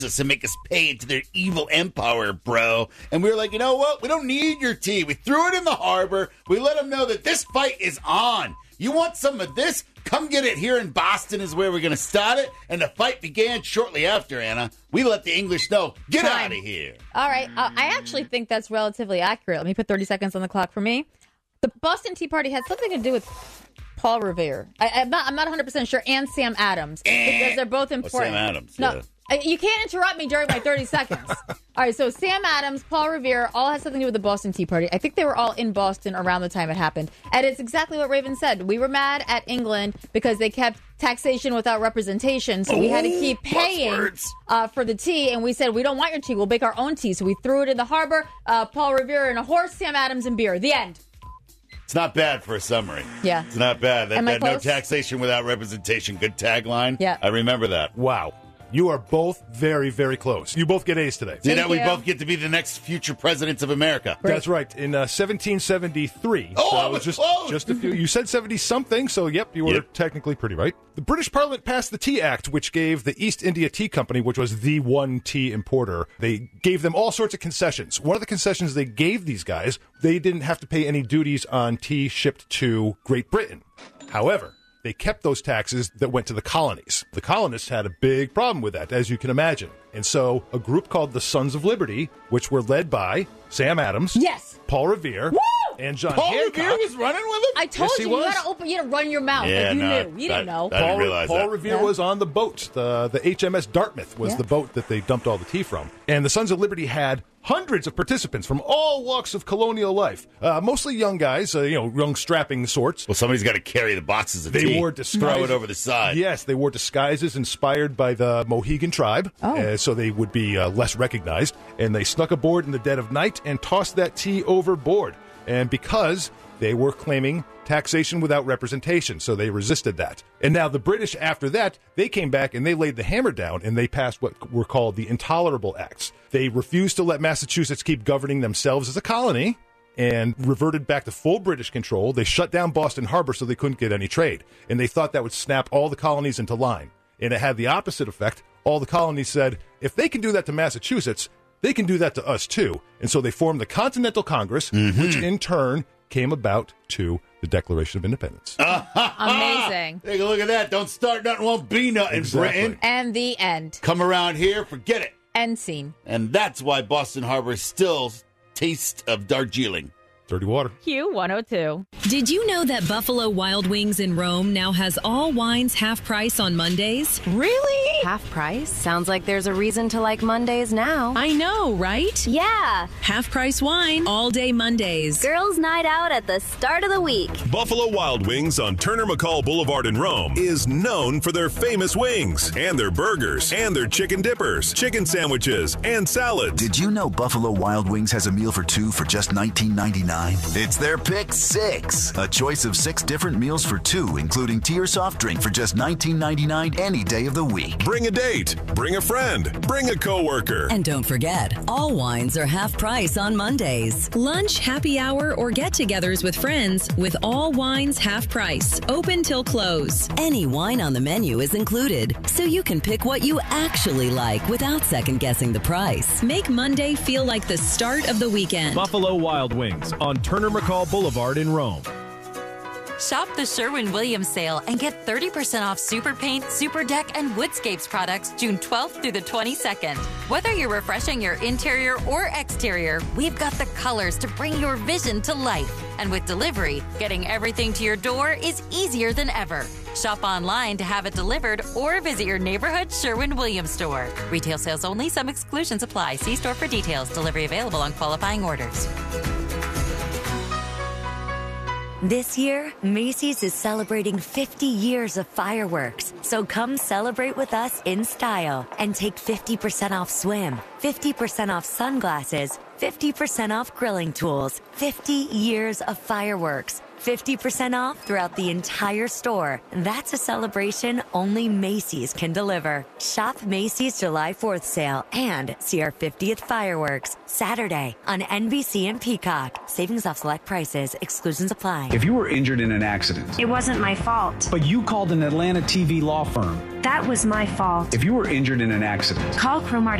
us and make us pay into their evil empire, bro. And we were like, you know what? We don't need your tea. We threw it in the harbor. We let them know that this fight is on. You want some of this? Come get it here in Boston is where we're going to start it. And the fight began shortly after, Anna. We let the English know, get out of here. All right. I actually think that's relatively accurate. Let me put 30 seconds on the clock for me. The Boston Tea Party had something to do with Paul Revere. I'm not 100% sure. And Sam Adams. Because they're both important. Sam Adams, No. yeah. You can't interrupt me during my 30 seconds. All right, so Sam Adams, Paul Revere, all has something to do with the Boston Tea Party. I think they were all in Boston around the time it happened. And it's exactly what Raven said. We were mad at England because they kept taxation without representation, so we had to keep paying for the tea. And we said, we don't want your tea. We'll make our own tea. So we threw it in the harbor. Paul Revere and a horse, Sam Adams and beer. The end. It's not bad for a summary. Yeah. It's not bad. That Am I no close? taxation without representation. Good tagline. Yeah. I remember that. Wow. You are both very, very close. You both get A's today. See, now we you. both get to be the next future presidents of America. That's right. In 1773. Oh, so I was just, close. just a few. You said 70-something, so yep, you were technically pretty right. The British Parliament passed the Tea Act, which gave the East India Tea Company, which was the one tea importer, they gave them all sorts of concessions. One of the concessions they gave these guys, they didn't have to pay any duties on tea shipped to Great Britain. However, they kept those taxes that went to the colonies. The colonists had a big problem with that, as you can imagine. And so a group called the Sons of Liberty, which were led by Sam Adams, Yes. Paul Revere, Woo! and John Paul Hancock. Revere was running with him? I told Yes, he you, was. you gotta run your mouth. Yeah, like you no, knew. You didn't know. I didn't realize Paul that. Revere Yeah. was on the boat. The HMS Dartmouth was the boat that they dumped all the tea from. And the Sons of Liberty had hundreds of participants from all walks of colonial life, mostly young guys, young strapping sorts. Well, somebody's got to carry the boxes of They tea. wore disguises. Throw it over the side. Yes, they wore disguises inspired by the Mohegan tribe, so they would be less recognized. And they snuck aboard in the dead of night and tossed that tea overboard. And because they were claiming taxation without representation, so they resisted that. And now the British, after that, they came back and they laid the hammer down and they passed what were called the Intolerable Acts. They refused to let Massachusetts keep governing themselves as a colony and reverted back to full British control. They shut down Boston Harbor so they couldn't get any trade. And they thought that would snap all the colonies into line. And it had the opposite effect. All the colonies said, if they can do that to Massachusetts, they can do that to us too. And so they formed the Continental Congress, which in turn came about to the Declaration of Independence. Amazing. Take a look at that. Don't start nothing, won't be nothing, Exactly. Britain. And the end. Come around here, forget it. End scene. And that's why Boston Harbor still tastes of Darjeeling. Dirty water. Q102. Did you know that Buffalo Wild Wings in Rome now has all wines half price on Mondays? Really? Half price? Sounds like there's a reason to like Mondays now. I know, right? Yeah, Half price wine all day Mondays. girls' night out at the start of the week. Buffalo Wild Wings on Turner McCall Boulevard in Rome is known for their famous wings and their burgers and their chicken dippers, chicken sandwiches, and salads. Did you know Buffalo Wild Wings has a meal for two for just $19.99? It's their Pick Six, a choice of 6 different meals for two, including tea or soft drink for just $19.99 any day of the week. Bring a date, bring a friend, bring a coworker. And don't forget, all wines are half price on Mondays. Lunch, happy hour, or get-togethers with friends with all wines half price. Open till close. Any wine on the menu is included, so you can pick what you actually like without second-guessing the price. Make Monday feel like the start of the weekend. Buffalo Wild Wings on Turner McCall Boulevard in Rome. Shop the Sherwin-Williams sale and get 30% off Super Paint, Super Deck, and Woodscapes products June 12th through the 22nd. Whether you're refreshing your interior or exterior, we've got the colors to bring your vision to life. And with delivery, getting everything to your door is easier than ever. Shop online to have it delivered or visit your neighborhood Sherwin-Williams store. Retail sales only. Some exclusions apply. See store for details. Delivery available on qualifying orders. This year, Macy's is celebrating 50 years of fireworks. So come celebrate with us in style and take 50% off swim, 50% off sunglasses, 50% off grilling tools. 50 years of fireworks, 50% off throughout the entire store. That's a celebration only Macy's can deliver. Shop Macy's July 4th sale and see our 50th fireworks Saturday on NBC and Peacock. Savings off select prices. Exclusions apply. If you were injured in an accident, it wasn't my fault. But you called an Atlanta TV law firm. That was my fault. If you were injured in an accident, call Cromartie